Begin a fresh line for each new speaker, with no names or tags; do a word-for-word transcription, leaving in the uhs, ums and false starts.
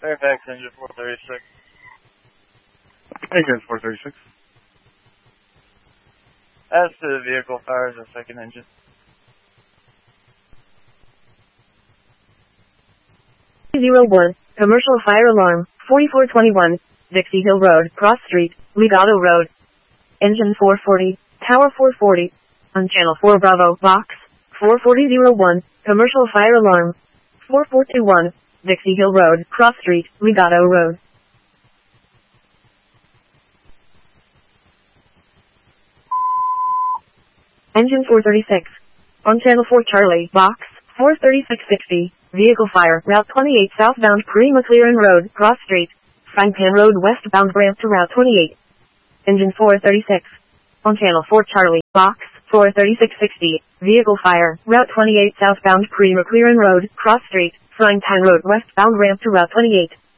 Fairfax, engine four thirty-six.
Engine four thirty-six.
As to the vehicle, fires the second engine.
Zero one, commercial fire alarm, forty-four twenty-one, Dixie Hill Road, Cross Street, Legato Road. Engine four forty, Tower four forty, on channel four Bravo, box, four forty zero one, commercial fire alarm, four four two one, Dixie Hill Road, Cross Street, Legato Road. Engine four thirty-six, on channel four Charlie, box, four thirty-six sixty, vehicle fire, Route twenty-eight southbound Pre-McLaren Road, Cross Street, Frying Pan Road westbound ramp to Route twenty-eight. Engine four thirty-six, on channel four Charlie, box, four thirty-six sixty, vehicle fire, Route twenty-eight southbound Pre-McLaren Road, Cross Street, Frying Pan Road westbound ramp to Route twenty-eight.